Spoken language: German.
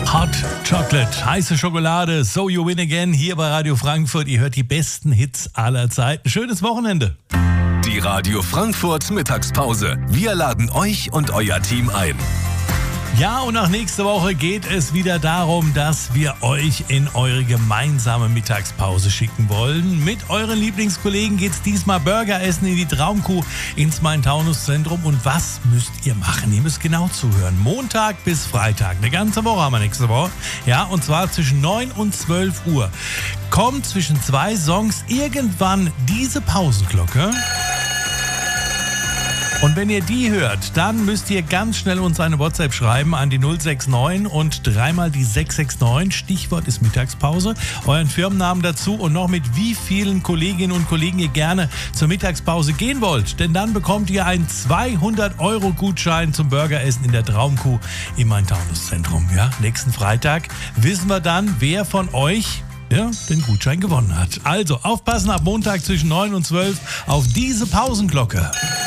Hot Chocolate, heiße Schokolade, So You Win Again, hier bei Radio Frankfurt. Ihr hört die besten Hits aller Zeiten. Schönes Wochenende. Die Radio Frankfurt Mittagspause. Wir laden euch und euer Team ein. Ja, und auch nächste Woche geht es wieder darum, dass wir euch in eure gemeinsame Mittagspause schicken wollen. Mit euren Lieblingskollegen geht's diesmal Burger essen in die Traumkuh ins Main-Taunus-Zentrum. Und was müsst ihr machen? Ihr müsst genau zuhören. Montag bis Freitag, eine ganze Woche haben wir nächste Woche. Ja, und zwar zwischen 9 und 12 Uhr. Kommt zwischen zwei Songs irgendwann diese Pausenglocke. Und wenn ihr die hört, dann müsst ihr ganz schnell uns eine WhatsApp schreiben an die 069 und dreimal die 669. Stichwort ist Mittagspause. Euren Firmennamen dazu und noch mit wie vielen Kolleginnen und Kollegen ihr gerne zur Mittagspause gehen wollt. Denn dann bekommt ihr einen 200-Euro-Gutschein zum Burgeressen in der Traumkuh im Main-Taunus-Zentrum. Ja, nächsten Freitag wissen wir dann, wer von euch den Gutschein gewonnen hat. Also aufpassen ab Montag zwischen 9 und 12 auf diese Pausenglocke.